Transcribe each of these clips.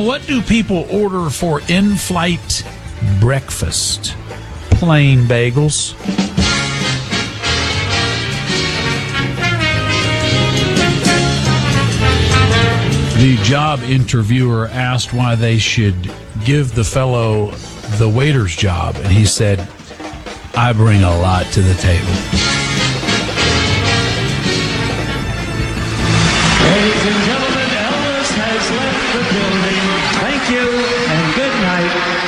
what do people order for in-flight breakfast? Plain bagels. The job interviewer asked why they should give the fellow the waiter's job, and he said, I bring a lot to the table. Ladies and gentlemen, Elvis has left the building. Thank you and good night.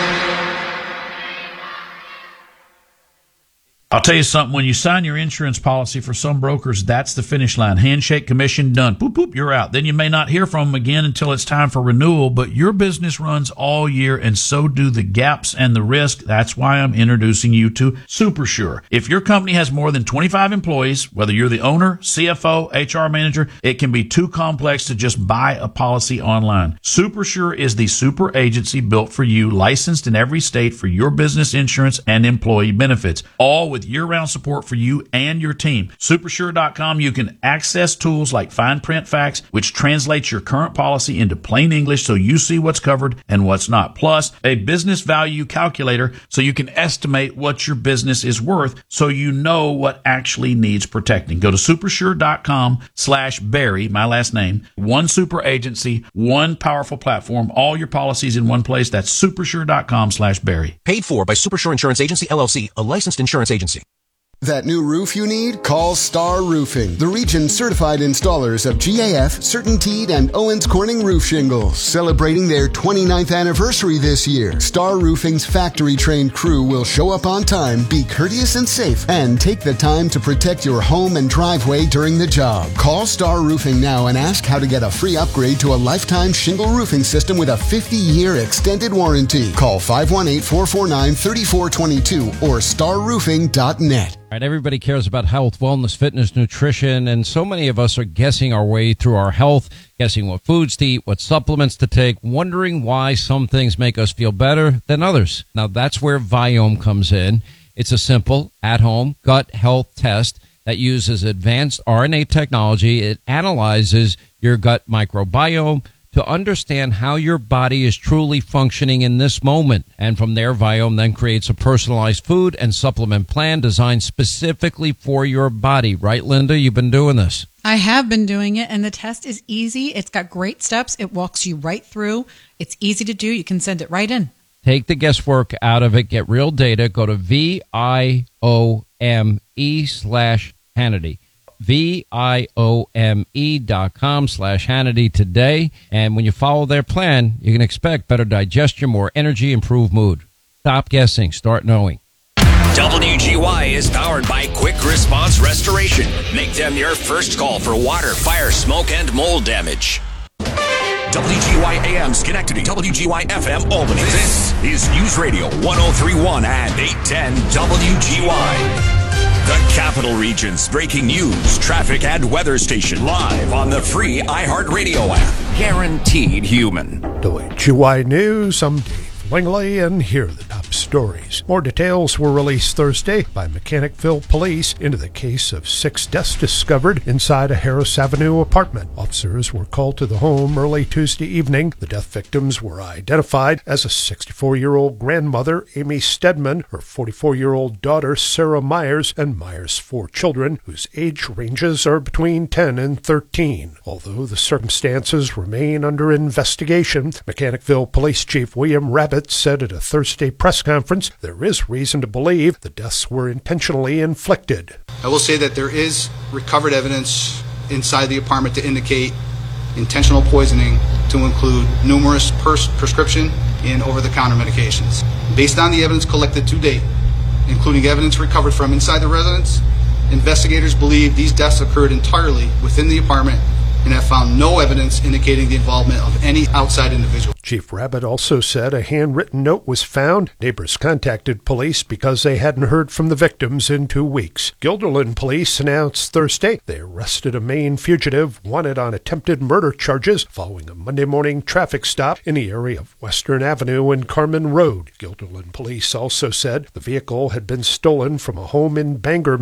I'll tell you something, when you sign your insurance policy for some brokers, that's the finish line. Handshake, commission, done. Boop, boop, you're out. Then you may not hear from them again until it's time for renewal, but your business runs all year, and so do the gaps and the risk. That's why I'm introducing you to SuperSure. If your company has more than 25 employees, whether you're the owner, CFO, HR manager, it can be too complex to just buy a policy online. SuperSure is the super agency built for you, licensed in every state for your business insurance and employee benefits, all with year-round support for you and your team. Supersure.com, you can access tools like Fine Print Facts, which translates your current policy into plain English so you see what's covered and what's not. Plus, a business value calculator so you can estimate what your business is worth so you know what actually needs protecting. Go to supersure.com/Barry, my last name. One super agency, one powerful platform, all your policies in one place. That's supersure.com/Barry. Paid for by Supersure Insurance Agency, LLC, a licensed insurance agency. That new roof you need? Call Star Roofing, the region's certified installers of GAF, CertainTeed, and Owens Corning roof shingles. Celebrating their 29th anniversary this year, Star Roofing's factory-trained crew will show up on time, be courteous and safe, and take the time to protect your home and driveway during the job. Call Star Roofing now and ask how to get a free upgrade to a lifetime shingle roofing system with a 50-year extended warranty. Call 518-449-3422 or starroofing.net. Right, everybody cares about health, wellness, fitness, nutrition, and so many of us are guessing our way through our health, guessing what foods to eat, what supplements to take, wondering why some things make us feel better than others. Now, that's where Viome comes in. It's a simple, at-home gut health test that uses advanced RNA technology. It analyzes your gut microbiome to understand how your body is truly functioning in this moment. And from there, Viome then creates a personalized food and supplement plan designed specifically for your body. Right, Linda? You've been doing this. I have been doing it, and the test is easy. It's got great steps. It walks you right through. It's easy to do. You can send it right in. Take the guesswork out of it. Get real data. Go to VIOME/Hannity. VIOME.com/Hannity today. And when you follow their plan, you can expect better digestion, more energy, improved mood. Stop guessing. Start knowing. WGY is powered by Quick Response Restoration. Make them your first call for water, fire, smoke, and mold damage. WGY AM Schenectady, WGY FM Albany. This is News Radio 1031 and 810 WGY. The Capital Region's breaking news, traffic, and weather station live on the free iHeartRadio app. Guaranteed human. WGY News, I'm Dave Langley, and here are the top stories. More details were released Thursday by Mechanicville Police into the case of 6 deaths discovered inside a Harris Avenue apartment. Officers were called to the home early Tuesday evening. The death victims were identified as a 64-year-old grandmother, Amy Stedman, her 44-year-old daughter, Sarah Myers, and Myers' 4 children, whose age ranges are between 10 and 13. Although the circumstances remain under investigation, Mechanicville Police Chief William Rabbit said at a Thursday press conference there is reason to believe the deaths were intentionally inflicted. I will say that there is recovered evidence inside the apartment to indicate intentional poisoning, to include numerous prescription and over-the-counter medications. Based on the evidence collected to date, including evidence recovered from inside the residence, investigators believe these deaths occurred entirely within the apartment and have found no evidence indicating the involvement of any outside individual. Chief Rabbit also said a handwritten note was found. Neighbors contacted police because they hadn't heard from the victims in 2 weeks. Guilderland police announced Thursday they arrested a Maine fugitive wanted on attempted murder charges following a Monday morning traffic stop in the area of Western Avenue and Carmen Road. Guilderland police also said the vehicle had been stolen from a home in Bangor,